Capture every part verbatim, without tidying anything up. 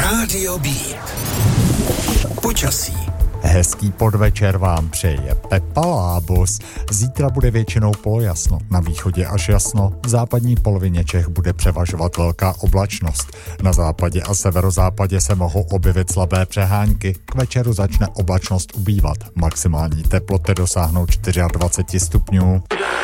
Rádio Beat. Počasí. Hezký podvečer vám přeje Pepa Lábos. Zítra bude většinou polojasno, na východě až jasno, v západní polovině Čech bude převažovat velká oblačnost. Na západě a severozápadě se mohou objevit slabé přehánky, k večeru začne oblačnost ubývat, maximální teploty dosáhnou dvacet čtyři stupňů.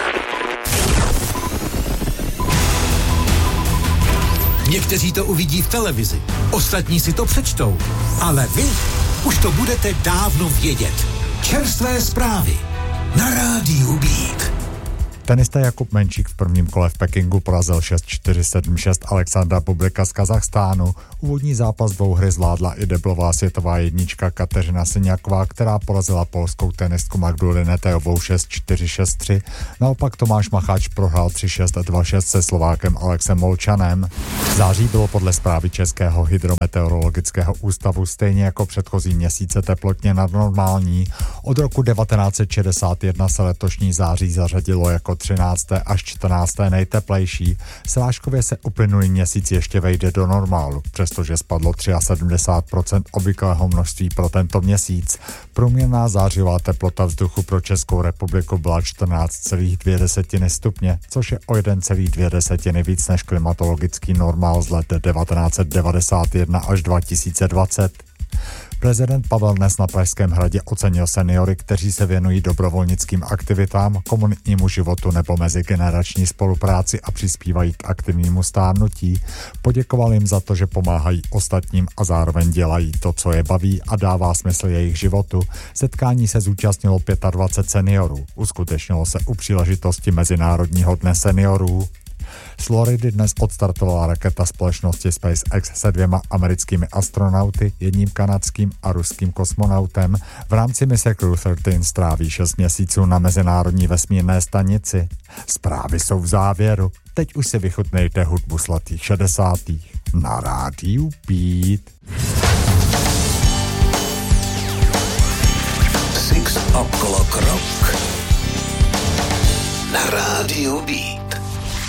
Někteří to uvidí v televizi, ostatní si to přečtou, ale vy už to budete dávno vědět. Čerstvé zprávy na Rádiu Beat. Tenista Jakub Menčík v prvním kole v Pekingu porazil šest čtyři sedm šest Alexandra Bublika z Kazachstánu. Úvodní zápas dvou hry zvládla i deblová světová jednička Kateřina Syňaková, která porazila polskou tenistku Magdu Linetejovou šest čtyři šest tři. Naopak Tomáš Macháč prohrál tři šest dva šest se Slovákem Alexem Molčanem. V září bylo podle zprávy Českého hydrometeorologického ústavu stejně jako předchozí měsíce teplotně nadnormální. Od roku devatenáct set šedesát jedna se letošní září zařadilo jako třinácté až čtrnácté nejteplejší. Srážkově se uplynulý měsíc ještě vejde do normálu, přestože spadlo sedmdesát tři procent obvyklého množství pro tento měsíc. Průměrná zářivá teplota vzduchu pro Českou republiku byla čtrnáct celá dvě stupně, což je o jedna celá dvě víc než klimatologický normál z let devatenáct set devadesát jedna až dva tisíce dvacet. Prezident Pavel dnes na Pražském hradě ocenil seniory, kteří se věnují dobrovolnickým aktivitám, komunitnímu životu nebo mezigenerační spolupráci a přispívají k aktivnímu stárnutí. Poděkoval jim za to, že pomáhají ostatním a zároveň dělají to, co je baví a dává smysl jejich životu. Setkání se zúčastnilo dvacet pět seniorů. Uskutečnilo se u příležitosti Mezinárodního dne seniorů. Z Floridy dnes odstartovala raketa společnosti SpaceX se dvěma americkými astronauty, jedním kanadským a ruským kosmonautem. V rámci mise Crew třináct stráví šest měsíců na mezinárodní vesmírné stanici. Zprávy jsou v závěru. Teď už si vychutnejte hudbu sladkých šedesátých na Rádiu Beat. Six O'Clock Rock na Rádiu Beat.